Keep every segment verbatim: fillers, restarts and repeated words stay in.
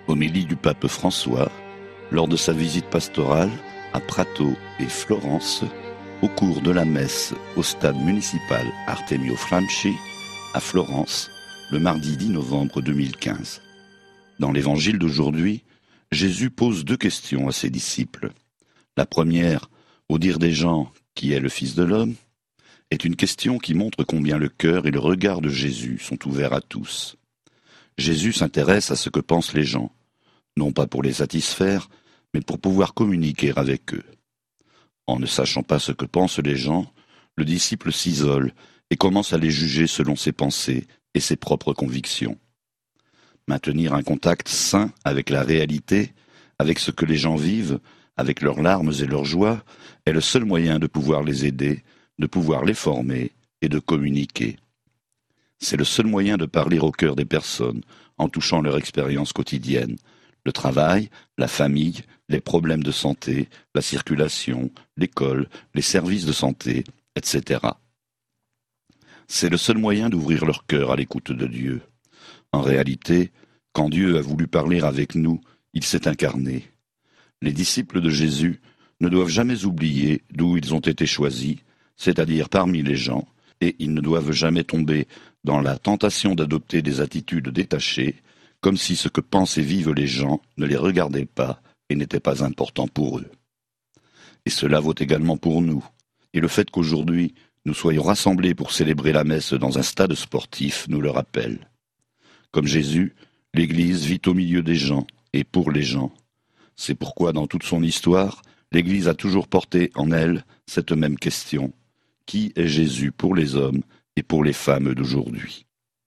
Homélie du pape François lors de sa visite pastorale à Prato et Florence au cours de la messe au stade municipal Artemio Franchi à Florence le mardi dix novembre deux mille quinze. Dans l'évangile d'aujourd'hui, Jésus pose deux questions à ses disciples. La première, au dire des gens, qui est le Fils de l'homme, est une question qui montre combien le cœur et le regard de Jésus sont ouverts à tous. Jésus s'intéresse à ce que pensent les gens, non pas pour les satisfaire, mais pour pouvoir communiquer avec eux. En ne sachant pas ce que pensent les gens, le disciple s'isole et commence à les juger selon ses pensées et ses propres convictions. Maintenir un contact sain avec la réalité, avec ce que les gens vivent, avec leurs larmes et leurs joies, est le seul moyen de pouvoir les aider, de pouvoir les former et de communiquer. C'est le seul moyen de parler au cœur des personnes en touchant leur expérience quotidienne, le travail, la famille, les problèmes de santé, la circulation, l'école, les services de santé, et cetera. C'est le seul moyen d'ouvrir leur cœur à l'écoute de Dieu. En réalité, quand Dieu a voulu parler avec nous, il s'est incarné. Les disciples de Jésus ne doivent jamais oublier d'où ils ont été choisis, c'est-à-dire parmi les gens, et ils ne doivent jamais tomber dans la tentation d'adopter des attitudes détachées, comme si ce que pensent et vivent les gens ne les regardait pas et n'était pas important pour eux. Et cela vaut également pour nous. Et le fait qu'aujourd'hui, nous soyons rassemblés pour célébrer la messe dans un stade sportif nous le rappelle. Comme Jésus, l'Église vit au milieu des gens et pour les gens. C'est pourquoi dans toute son histoire, l'Église a toujours porté en elle cette même question. Qui est Jésus pour les hommes et pour les femmes d'aujourd'hui ?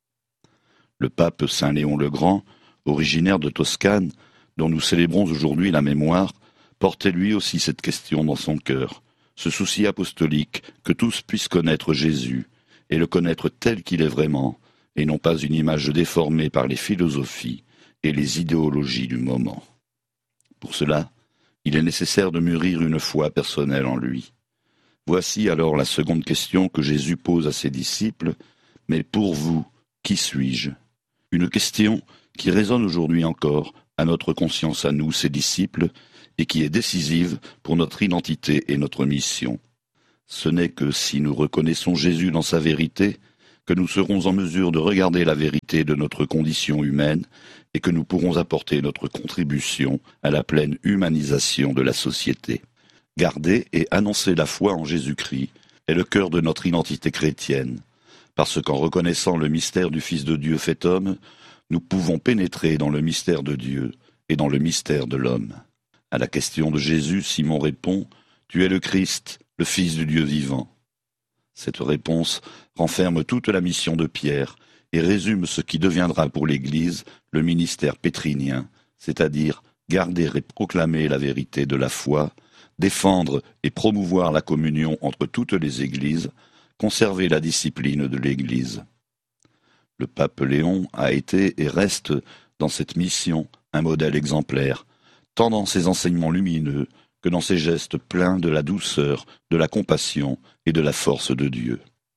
Le pape Saint Léon le Grand, originaire de Toscane, dont nous célébrons aujourd'hui la mémoire, portait lui aussi cette question dans son cœur, ce souci apostolique que tous puissent connaître Jésus et le connaître tel qu'il est vraiment, et non pas une image déformée par les philosophies et les idéologies du moment. Pour cela, il est nécessaire de mûrir une foi personnelle en lui. Voici alors la seconde question que Jésus pose à ses disciples, « Mais pour vous, qui suis-je » Une question qui résonne aujourd'hui encore à notre conscience à nous, ses disciples, et qui est décisive pour notre identité et notre mission. Ce n'est que si nous reconnaissons Jésus dans sa vérité, que nous serons en mesure de regarder la vérité de notre condition humaine et que nous pourrons apporter notre contribution à la pleine humanisation de la société. Garder et annoncer la foi en Jésus-Christ est le cœur de notre identité chrétienne, parce qu'en reconnaissant le mystère du Fils de Dieu fait homme, nous pouvons pénétrer dans le mystère de Dieu et dans le mystère de l'homme. À la question de Jésus, Simon répond « Tu es le Christ, le Fils du Dieu vivant ». Cette réponse renferme toute la mission de Pierre et résume ce qui deviendra pour l'Église le ministère pétrinien, c'est-à-dire garder et proclamer la vérité de la foi, défendre et promouvoir la communion entre toutes les Églises, conserver la discipline de l'Église. Le pape Léon a été et reste dans cette mission un modèle exemplaire, tant dans ses enseignements lumineux que dans ses gestes pleins de la douceur, de la compassion et de la force de Dieu.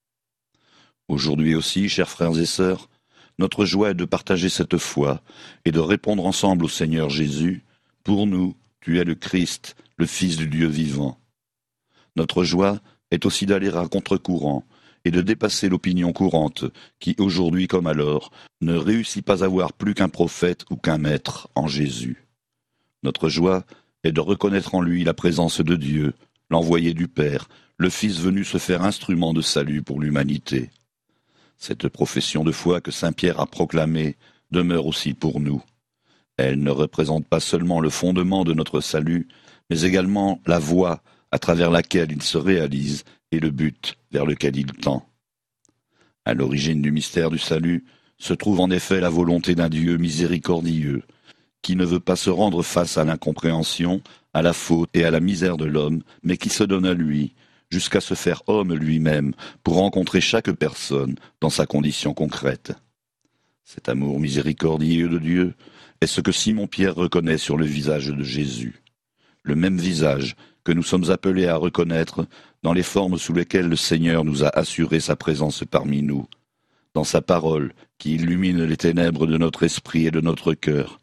Aujourd'hui aussi, chers frères et sœurs, notre joie est de partager cette foi et de répondre ensemble au Seigneur Jésus, « Pour nous, tu es le Christ, le Fils du Dieu vivant ». Notre joie est aussi d'aller à contre-courant et de dépasser l'opinion courante qui, aujourd'hui comme alors, ne réussit pas à voir plus qu'un prophète ou qu'un maître en Jésus. Notre joie est de reconnaître en lui la présence de Dieu, l'envoyé du Père, le Fils venu se faire instrument de salut pour l'humanité. Cette profession de foi que saint Pierre a proclamée demeure aussi pour nous. Elle ne représente pas seulement le fondement de notre salut, mais également la voie à travers laquelle il se réalise et le but vers lequel il tend. À l'origine du mystère du salut se trouve en effet la volonté d'un Dieu miséricordieux, qui ne veut pas se rendre face à l'incompréhension, à la faute et à la misère de l'homme, mais qui se donne à lui, jusqu'à se faire homme lui-même, pour rencontrer chaque personne dans sa condition concrète. Cet amour miséricordieux de Dieu est ce que Simon-Pierre reconnaît sur le visage de Jésus, le même visage que nous sommes appelés à reconnaître dans les formes sous lesquelles le Seigneur nous a assuré sa présence parmi nous, dans sa parole qui illumine les ténèbres de notre esprit et de notre cœur,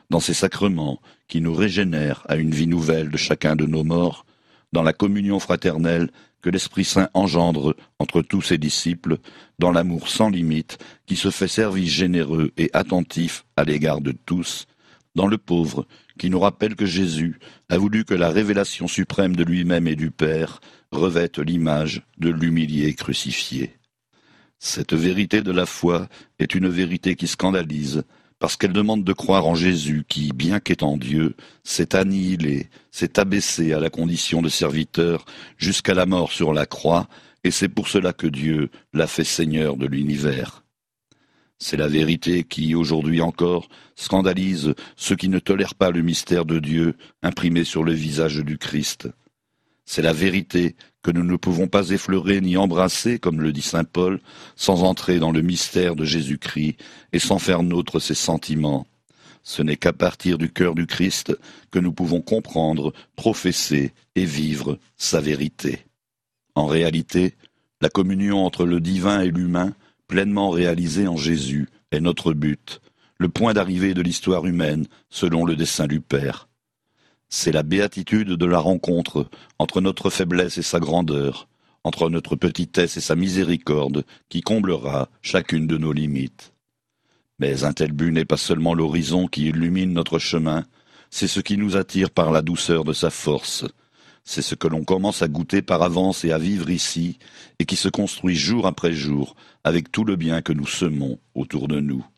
dans ces sacrements qui nous régénèrent à une vie nouvelle de chacun de nos morts, dans la communion fraternelle que l'Esprit Saint engendre entre tous ses disciples, dans l'amour sans limite qui se fait service généreux et attentif à l'égard de tous, dans le pauvre qui nous rappelle que Jésus a voulu que la révélation suprême de lui-même et du Père revête l'image de l'humilié crucifié. Cette vérité de la foi est une vérité qui scandalise, parce qu'elle demande de croire en Jésus qui, bien qu'étant Dieu, s'est annihilé, s'est abaissé à la condition de serviteur jusqu'à la mort sur la croix, et c'est pour cela que Dieu l'a fait Seigneur de l'univers. C'est la vérité qui, aujourd'hui encore, scandalise ceux qui ne tolèrent pas le mystère de Dieu imprimé sur le visage du Christ. C'est la vérité que nous ne pouvons pas effleurer ni embrasser, comme le dit saint Paul, sans entrer dans le mystère de Jésus-Christ et sans faire nôtre ses sentiments. Ce n'est qu'à partir du cœur du Christ que nous pouvons comprendre, professer et vivre sa vérité. En réalité, la communion entre le divin et l'humain, pleinement réalisée en Jésus, est notre but, le point d'arrivée de l'histoire humaine selon le dessein du Père. C'est la béatitude de la rencontre entre notre faiblesse et sa grandeur, entre notre petitesse et sa miséricorde, qui comblera chacune de nos limites. Mais un tel but n'est pas seulement l'horizon qui illumine notre chemin, c'est ce qui nous attire par la douceur de sa force. C'est ce que l'on commence à goûter par avance et à vivre ici, et qui se construit jour après jour, avec tout le bien que nous semons autour de nous.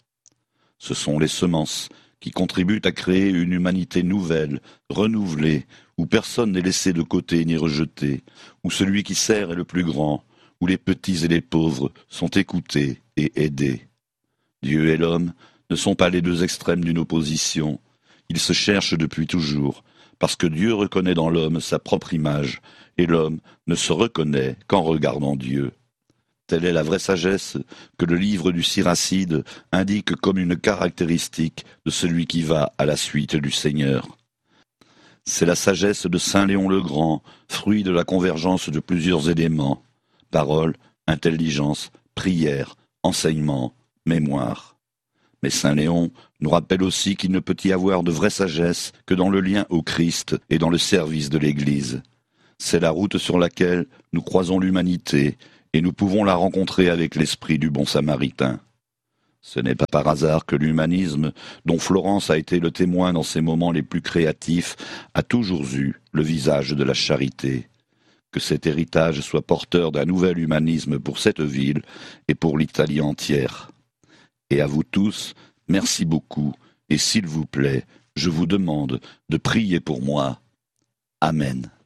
Ce sont les semences qui contribuent à créer une humanité nouvelle, renouvelée, où personne n'est laissé de côté ni rejeté, où celui qui sert est le plus grand, où les petits et les pauvres sont écoutés et aidés. Dieu et l'homme ne sont pas les deux extrêmes d'une opposition, ils se cherchent depuis toujours, parce que Dieu reconnaît dans l'homme sa propre image, et l'homme ne se reconnaît qu'en regardant Dieu. Telle est la vraie sagesse que le livre du Siracide indique comme une caractéristique de celui qui va à la suite du Seigneur. C'est la sagesse de saint Léon le Grand, fruit de la convergence de plusieurs éléments, parole, intelligence, prière, enseignement, mémoire. Mais saint Léon nous rappelle aussi qu'il ne peut y avoir de vraie sagesse que dans le lien au Christ et dans le service de l'Église. C'est la route sur laquelle nous croisons l'humanité, et nous pouvons la rencontrer avec l'esprit du bon samaritain. Ce n'est pas par hasard que l'humanisme, dont Florence a été le témoin dans ses moments les plus créatifs, a toujours eu le visage de la charité. Que cet héritage soit porteur d'un nouvel humanisme pour cette ville et pour l'Italie entière. Et à vous tous, merci beaucoup, et s'il vous plaît, je vous demande de prier pour moi. Amen.